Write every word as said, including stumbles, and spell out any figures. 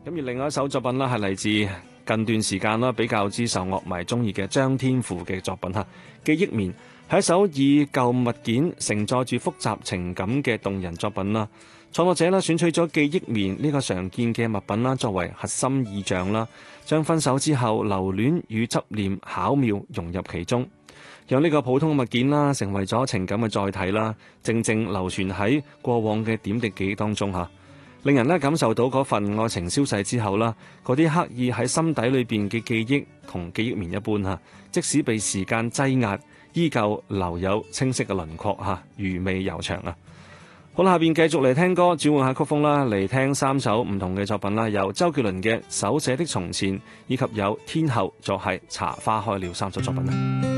咁而另外一首作品啦，係嚟自近段時間啦比較之受樂迷中意嘅張天賦嘅作品嚇，《記憶棉》係一首以舊物件承載住複雜情感嘅動人作品啦。創作者啦選取咗記憶棉呢個常見嘅物品啦作為核心意象啦，將分手之後留戀與執念巧妙融入其中，讓呢個普通嘅物件啦成為咗情感嘅載體啦，靜靜流傳喺過往嘅點滴記憶當中嚇，令人咧感受到嗰份愛情消逝之後啦，嗰啲刻意喺心底裏邊嘅記憶同記憶棉一般嚇，即使被時間擠壓，依舊留有清晰嘅輪廓嚇，餘味悠長啊！好啦，下邊繼續嚟聽歌，轉換下曲風啦，嚟聽三首唔同嘅作品啦，有周杰倫嘅《手寫的從前》，以及有天后作係《茶花開了》三首作品啊。